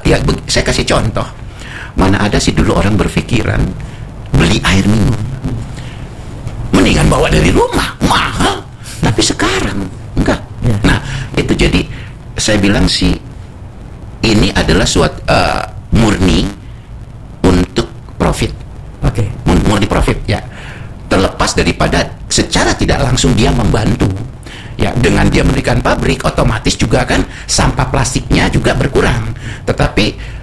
Ya, saya kasih contoh. Mana ada sih dulu orang berpikiran beli air minum, mendingan bawa dari rumah, mahal. Tapi sekarang enggak. Nah, itu jadi saya bilang sih ini adalah suatu murni untuk profit. Murni profit ya. Terlepas daripada secara tidak langsung dia membantu. Ya, dengan dia mendirikan pabrik, otomatis juga kan sampah plastiknya juga berkurang. Tetapi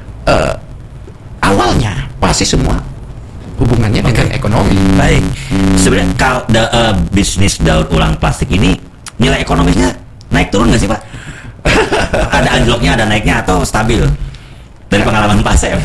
awalnya pasti semua hubungannya dengan ekonomi. Baik. Sebenarnya kalau bisnis daur ulang plastik ini nilai ekonomisnya naik turun nggak sih, Pak? Ada anjloknya, ada naiknya, atau stabil? Dari pengalaman Pak Sam.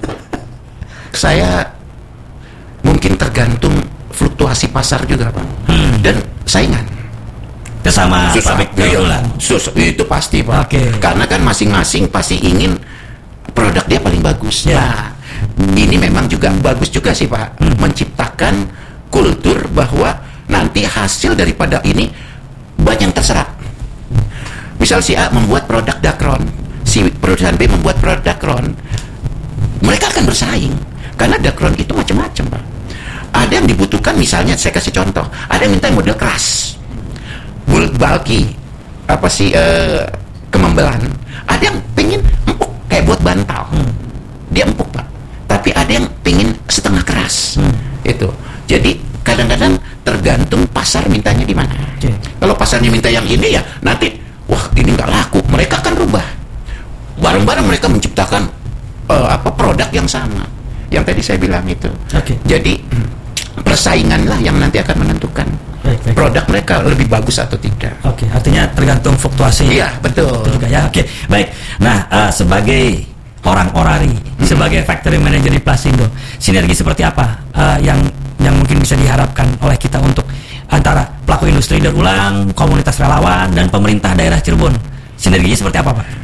Saya mungkin tergantung fluktuasi pasar juga, Pak. Dan saingan. Sama pabrik daur ulang. Itu pasti, Pak. Karena kan masing-masing pasti ingin produk dia paling bagus. Nah, ini memang juga bagus juga sih, Pak. Menciptakan kultur bahwa nanti hasil daripada ini banyak yang terserap. Misal si A membuat produk Dacron, si perusahaan B membuat produk Dacron, mereka akan bersaing karena Dacron itu macam-macam, Pak. Ada yang dibutuhkan, misalnya saya kasih contoh, ada yang minta model keras, bulky, kemembelan. Ada yang pengen empuk kayak buat bantal, dia empuk, Pak. Tapi ada yang pengen setengah keras, itu. Jadi kadang-kadang tergantung pasar mintanya di mana. Kalau pasarnya minta yang ini, ya nanti wah ini nggak laku, mereka akan rubah. Bareng-bareng mereka menciptakan produk yang sama, yang tadi saya bilang itu. Jadi persaingan lah yang nanti akan menentukan produk mereka lebih bagus atau tidak. Artinya tergantung fluktuasi. Iya, betul. Juga ya. Baik. Nah, sebagai orang orari, sebagai factory manager di Plasindo, sinergi seperti apa yang mungkin bisa diharapkan oleh kita untuk antara pelaku industri daur ulang, komunitas relawan, dan pemerintah daerah Cirebon? Sinerginya seperti apa, Pak?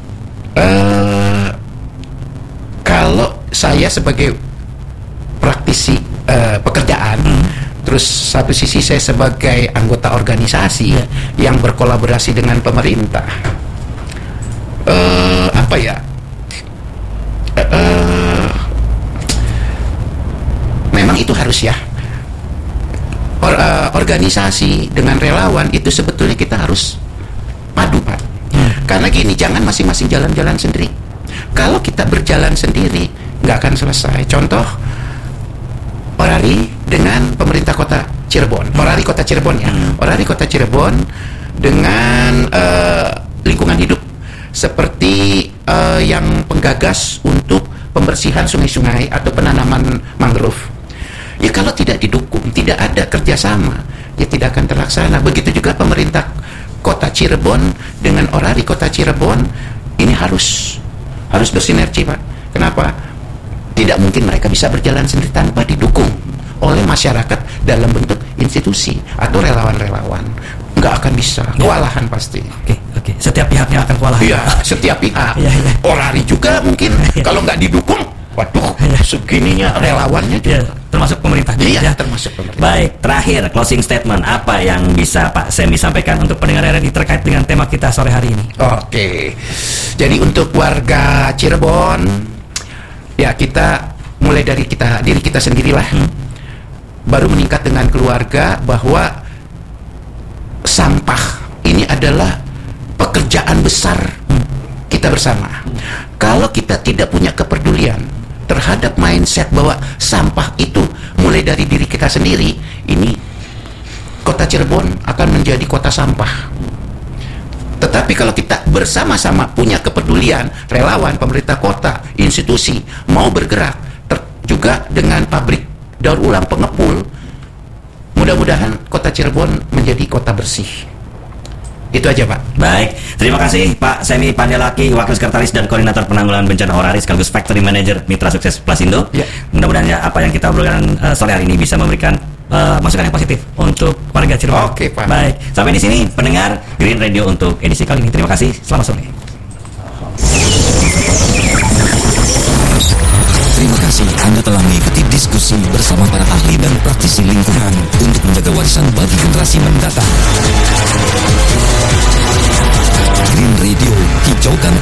Kalau saya sebagai praktisi pekerjaan, terus satu sisi saya sebagai anggota organisasi yang berkolaborasi dengan pemerintah, memang itu harus ya. Organisasi dengan relawan itu sebetulnya kita harus padu, Pak. Karena gini, jangan masing-masing jalan-jalan sendiri. Kalau kita berjalan sendiri nggak akan selesai. Contoh, Orari dengan pemerintah kota Cirebon, Orari kota Cirebon ya, Orari kota Cirebon dengan lingkungan hidup seperti yang penggagas untuk pembersihan sungai-sungai atau penanaman mangrove. Ya kalau tidak didukung, tidak ada kerjasama, ya tidak akan terlaksana. Begitu juga pemerintah kota Cirebon dengan Orari kota Cirebon, ini harus bersinergi, Pak. Kenapa? Tidak mungkin mereka bisa berjalan sendiri tanpa didukung oleh masyarakat dalam bentuk institusi atau relawan-relawan. Nggak akan bisa, kewalahan pasti. Setiap pihaknya akan kewalahan. Iya, setiap pihak. Orari juga mungkin kalau nggak didukung, waduh, segininya relawannya juga. Termasuk pemerintah. Iya, termasuk pemerintah. Baik, terakhir closing statement, apa yang bisa Pak Semi sampaikan untuk pendengar RRI terkait dengan tema kita sore hari ini? Jadi untuk warga Cirebon, ya kita mulai dari diri kita sendirilah. Baru meningkat dengan keluarga, bahwa sampah ini adalah pekerjaan besar kita bersama. Kalau kita tidak punya kepedulian terhadap mindset bahwa sampah itu mulai dari diri kita sendiri, ini kota Cirebon akan menjadi kota sampah. Tetapi kalau kita bersama-sama punya kepedulian, relawan, pemerintah kota, institusi mau bergerak, juga dengan pabrik daur ulang pengepul, mudah-mudahan kota Cirebon menjadi kota bersih. Itu aja, Pak. Baik, terima kasih Pak Semi Pandelaki, Wakil Sekretaris dan Koordinator Penanggulangan Bencana Orari sekaligus Factory Manager Mitra Sukses Plasindo. Mudah-mudahan apa yang kita obrolkan sore hari ini bisa memberikan masukan yang positif untuk warga Cirebon. Pak. Baik, sampai di sini pendengar Green Radio untuk edisi kali ini. Terima kasih, selamat sore. Terima kasih Anda telah mengikuti diskusi bersama para ahli dan praktisi lingkungan untuk menjaga warisan bagi generasi mendatang. Green Radio, hijaukan